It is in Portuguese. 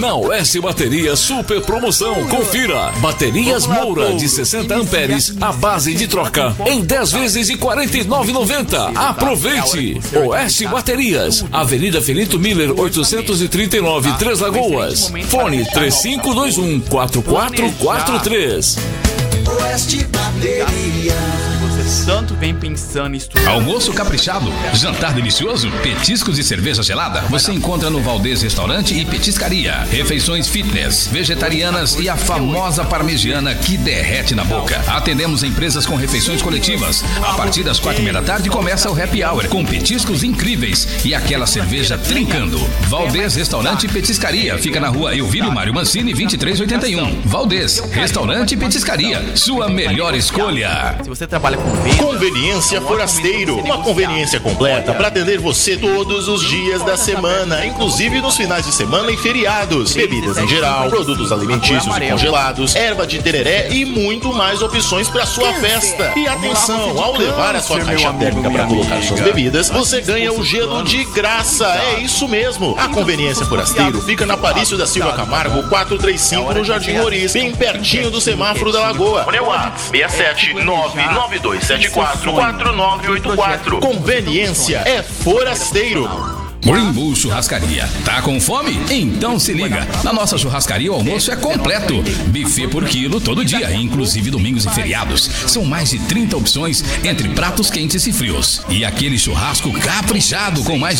Na Oeste Bateria Super Promoção. Confira. Baterias Moura de 60 amperes à base de troca em 10 vezes de R$ 49,90. Aproveite. Oeste Baterias, Avenida Felito Miller 839, Três Lagoas. Fone 3521-4443. Oeste Bateria. Tanto vem pensando em estudar. Almoço caprichado, jantar delicioso, petiscos e cerveja gelada você encontra no Valdez Restaurante e Petiscaria. Refeições fitness, vegetarianas e a famosa parmegiana que derrete na boca. Atendemos empresas com refeições coletivas. A partir das 4h30 da tarde começa o happy hour com petiscos incríveis e aquela cerveja trincando. Valdez Restaurante e Petiscaria fica na rua Elvírio Mário Mancini 2381. Valdez Restaurante e Petiscaria, sua melhor escolha. Se você trabalha com Conveniência Forasteiro, uma conveniência completa para atender você todos os dias da semana, inclusive nos finais de semana e feriados. Bebidas em geral, produtos alimentícios e congelados, erva de tereré e muito mais opções para sua festa. E atenção, ao levar a sua caixa térmica para colocar suas bebidas, você ganha o gelo de graça. É isso mesmo. A Conveniência Forasteiro fica na Parício da Silva Camargo 435 no Jardim Roriz, bem pertinho do semáforo da Lagoa. Neuá 67992744984. Conveniência é Forasteiro. Green Bull Churrascaria. Tá com fome? Então se liga. Na nossa churrascaria o almoço é completo. Buffet por quilo todo dia, inclusive domingos e feriados. São mais de 30 opções entre pratos quentes e frios. E aquele churrasco caprichado com mais de